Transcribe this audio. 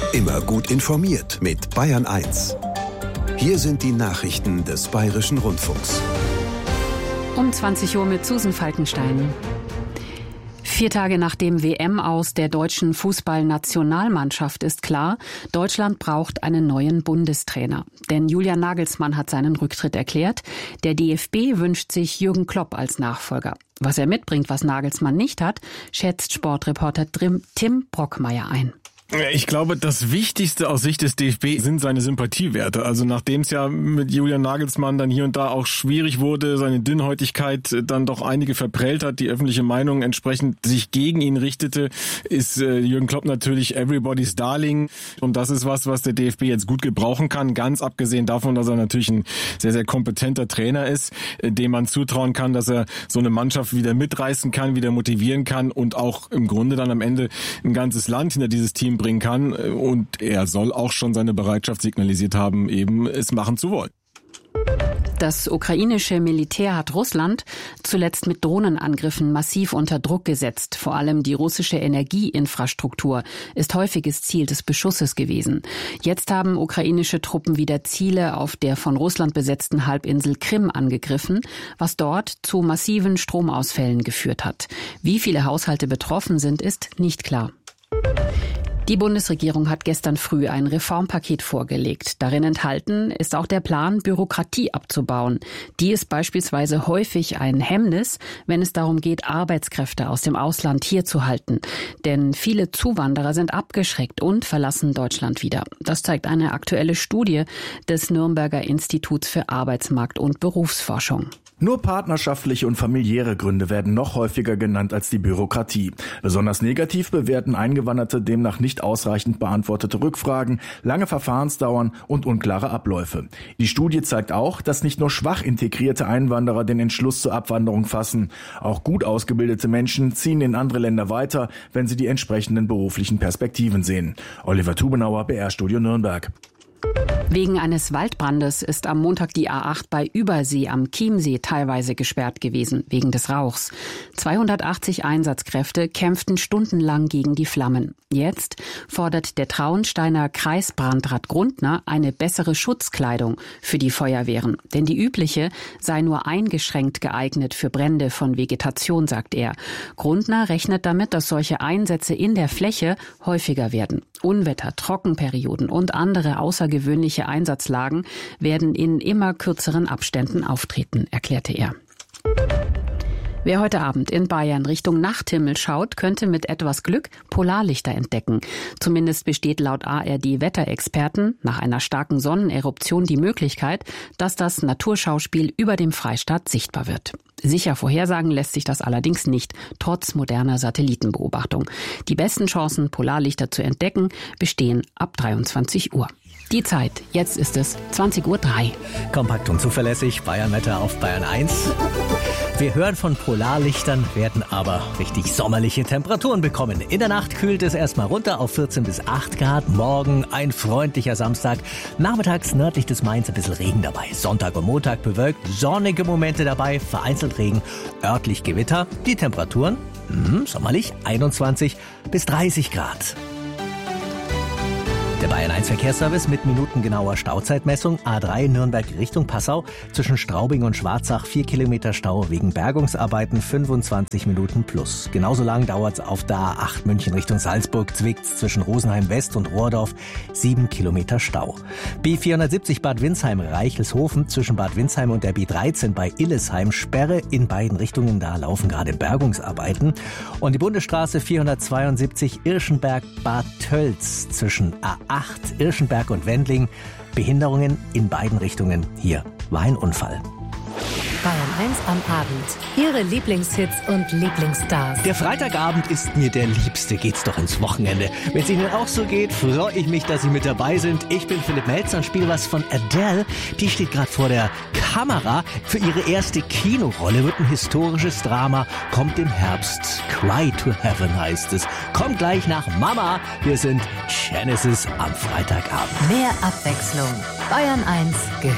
Immer gut informiert mit Bayern 1. Hier sind die Nachrichten des Bayerischen Rundfunks. Um 20 Uhr mit Susan Falkenstein. 4 Tage nach dem WM-Aus der deutschen Fußballnationalmannschaft ist klar, Deutschland braucht einen neuen Bundestrainer. Denn Julian Nagelsmann hat seinen Rücktritt erklärt. Der DFB wünscht sich Jürgen Klopp als Nachfolger. Was er mitbringt, was Nagelsmann nicht hat, schätzt Sportreporter Tim Brockmeier ein. Ich glaube, das Wichtigste aus Sicht des DFB sind seine Sympathiewerte. Also nachdem es ja mit Julian Nagelsmann dann hier und da auch schwierig wurde, seine Dünnhäutigkeit dann doch einige verprellt hat, die öffentliche Meinung entsprechend sich gegen ihn richtete, ist Jürgen Klopp natürlich everybody's darling. Und das ist was der DFB jetzt gut gebrauchen kann, ganz abgesehen davon, dass er natürlich ein sehr, sehr kompetenter Trainer ist, dem man zutrauen kann, dass er so eine Mannschaft wieder mitreißen kann, wieder motivieren kann und auch im Grunde dann am Ende ein ganzes Land hinter dieses Team bringen kann, und er soll auch schon seine Bereitschaft signalisiert haben, eben es machen zu wollen. Das ukrainische Militär hat Russland zuletzt mit Drohnenangriffen massiv unter Druck gesetzt. Vor allem die russische Energieinfrastruktur ist häufiges Ziel des Beschusses gewesen. Jetzt haben ukrainische Truppen wieder Ziele auf der von Russland besetzten Halbinsel Krim angegriffen, was dort zu massiven Stromausfällen geführt hat. Wie viele Haushalte betroffen sind, ist nicht klar. Die Bundesregierung hat gestern früh ein Reformpaket vorgelegt. Darin enthalten ist auch der Plan, Bürokratie abzubauen. Die ist beispielsweise häufig ein Hemmnis, wenn es darum geht, Arbeitskräfte aus dem Ausland hier zu halten. Denn viele Zuwanderer sind abgeschreckt und verlassen Deutschland wieder. Das zeigt eine aktuelle Studie des Nürnberger Instituts für Arbeitsmarkt- und Berufsforschung. Nur partnerschaftliche und familiäre Gründe werden noch häufiger genannt als die Bürokratie. Besonders negativ bewerten Eingewanderte demnach nicht ausreichend beantwortete Rückfragen, lange Verfahrensdauern und unklare Abläufe. Die Studie zeigt auch, dass nicht nur schwach integrierte Einwanderer den Entschluss zur Abwanderung fassen. Auch gut ausgebildete Menschen ziehen in andere Länder weiter, wenn sie die entsprechenden beruflichen Perspektiven sehen. Oliver Tubenauer, BR-Studio Nürnberg. Wegen eines Waldbrandes ist am Montag die A8 bei Übersee am Chiemsee teilweise gesperrt gewesen, wegen des Rauchs. 280 Einsatzkräfte kämpften stundenlang gegen die Flammen. Jetzt fordert der Traunsteiner Kreisbrandrat Grundner eine bessere Schutzkleidung für die Feuerwehren. Denn die übliche sei nur eingeschränkt geeignet für Brände von Vegetation, sagt er. Grundner rechnet damit, dass solche Einsätze in der Fläche häufiger werden. Unwetter, Trockenperioden und andere außergewöhnliche Einsatzlagen werden in immer kürzeren Abständen auftreten, erklärte er. Wer heute Abend in Bayern Richtung Nachthimmel schaut, könnte mit etwas Glück Polarlichter entdecken. Zumindest besteht laut ARD-Wetterexperten nach einer starken Sonneneruption die Möglichkeit, dass das Naturschauspiel über dem Freistaat sichtbar wird. Sicher vorhersagen lässt sich das allerdings nicht, trotz moderner Satellitenbeobachtung. Die besten Chancen, Polarlichter zu entdecken, bestehen ab 23 Uhr. Die Zeit, jetzt ist es 20:03 Uhr. Kompakt und zuverlässig, Bayern-Wetter auf Bayern 1. Wir hören von Polarlichtern, werden aber richtig sommerliche Temperaturen bekommen. In der Nacht kühlt es erstmal runter auf 14 bis 8 Grad. Morgen ein freundlicher Samstag. Nachmittags nördlich des Mains ein bisschen Regen dabei. Sonntag und Montag bewölkt, sonnige Momente dabei, vereinzelt Regen, örtlich Gewitter. Die Temperaturen, sommerlich 21 bis 30 Grad. Der Bayern 1 Verkehrsservice mit minutengenauer Stauzeitmessung. A3 Nürnberg Richtung Passau. Zwischen Straubing und Schwarzach 4 Kilometer Stau wegen Bergungsarbeiten, 25 Minuten plus. Genauso lang dauert es auf der A8 München Richtung Salzburg. Zwickt's zwischen Rosenheim West und Rohrdorf 7 Kilometer Stau. B470 Bad Windsheim Reichelshofen zwischen Bad Windsheim und der B13 bei Illesheim. Sperre in beiden Richtungen, da laufen gerade Bergungsarbeiten. Und die Bundesstraße 472 Irschenberg Bad Tölz zwischen A8 Irschenberg und Wendling. Behinderungen in beiden Richtungen. Hier war ein Unfall. Bayern 1 am Abend. Ihre Lieblingshits und Lieblingsstars. Der Freitagabend ist mir der liebste. Geht's doch ins Wochenende. Wenn es Ihnen auch so geht, freue ich mich, dass Sie mit dabei sind. Ich bin Philipp Melzer und spiele was von Adele. Die steht gerade vor der Kamera für ihre erste Kinorolle. Wird ein historisches Drama. Kommt im Herbst. Cry to Heaven heißt es. Kommt gleich nach Mama. Wir sind Genesis am Freitagabend. Mehr Abwechslung. Bayern 1 gehört